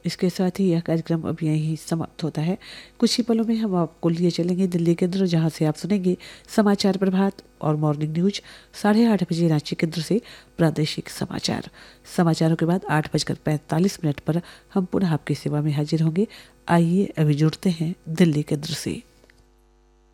इसके साथ ही यह कार्यक्रम अब यहीं समाप्त होता है। कुछ ही पलों में हम आपको लिए चलेंगे दिल्ली केंद्र, जहां से आप सुनेंगे समाचार प्रभात और मॉर्निंग न्यूज 8:30 बजे रांची केंद्र से प्रादेशिक समाचार। समाचारों के बाद 8:45 पर हम पुनः आपकी सेवा में हाजिर होंगे। आइए अभी जुड़ते हैं दिल्ली केंद्र से।